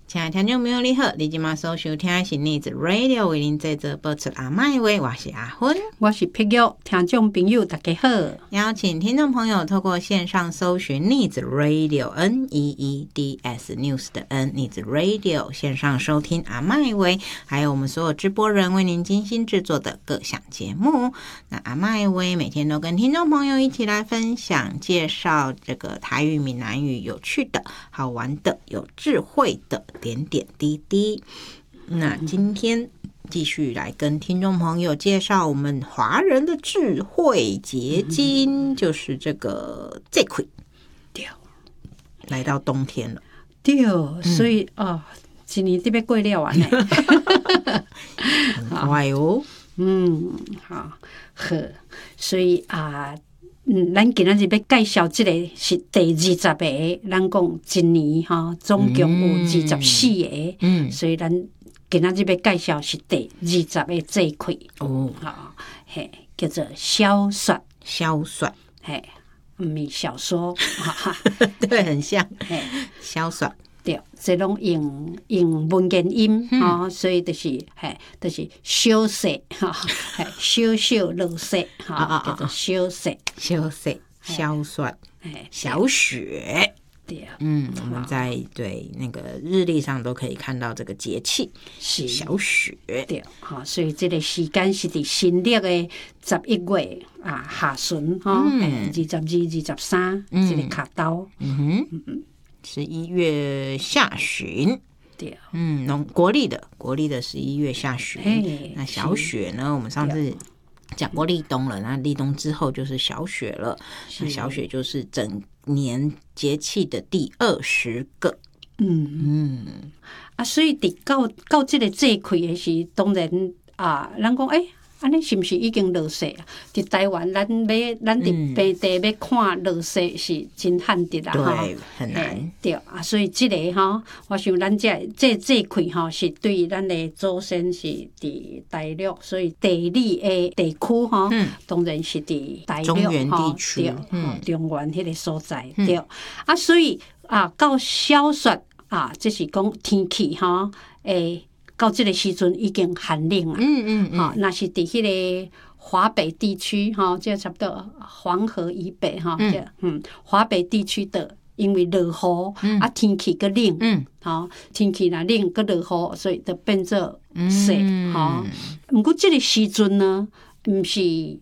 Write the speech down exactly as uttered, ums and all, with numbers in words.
亲爱的听众朋友你好，你今晚所收听的是逆子 Radio 为您在这播出阿麦话，我是阿芬， 我是碧玉，听众朋友大家好。 邀请听众朋友透过线上搜寻逆子 Radio N E E D S News 的 N 逆子 Radio 线上收听阿麦话，还有我们所有直播人为您精心制作的各项节目。那阿麦话每天都跟听众朋友一起来分享介绍这个台语闽南语有趣的好玩的有智慧的点点滴滴。那今天继续来跟听众朋友介绍我们华人的智慧结晶，嗯、就是这个这块。对，来到冬天了。 对，嗯、所以哦，一年都要过了完嘞， 很快哦。 嗯，好，好，所以啊。嗯，咱今仔日要介绍这个是第二十个，咱讲一年哈，总共有二十四个，嗯，所以咱今仔日要介绍是第二十个这一块哦，好，嘿，叫做小说， 小说， 嘿，唔是小说， 对，很像，嘿，小说。 对，这拢用用文言音哈、嗯哦，所以就是嘿，就是小说哈，嘿，小小落雪哈，叫做小说， 小说，小说，小雪。对，嗯，我们在对那个日历上都可以看到这个节气是小雪。 对，好，所以这个时间是伫新历的十一月啊下旬哈，二十二、二十三这个卡刀。嗯哼。嗯十一月下旬， 对， 嗯，农国历的国历的十一月下旬。那小雪呢？我们上次讲过立冬了，那立冬之后就是小雪了。那小雪就是整年节气的第二十个。 嗯嗯啊，所以伫到到这个这块的是，当然啊，人讲诶。安尼是毋是已经落雪啊？伫台湾，咱要咱伫平地要看落雪是真罕得啦， 哈、嗯，很难。 对啊，所以即、這个吼，我想咱这这这块吼，是对咱的祖先是伫大陆，所以地理的地区吼，嗯、当然是伫大陆中原地区， 嗯，中原迄个所在，嗯、对啊，所以啊，到小雪啊，即是讲天气吼，诶。到这个时阵已经寒冷了，嗯嗯嗯，好，那是伫迄个华北地区哈，这差不多黄河以北哈，嗯嗯，华北地区的因为落雨，嗯、啊天气个冷，嗯，好，天气若冷个落雨，所以就变做雪，哈、嗯。不过这个时阵呢，毋是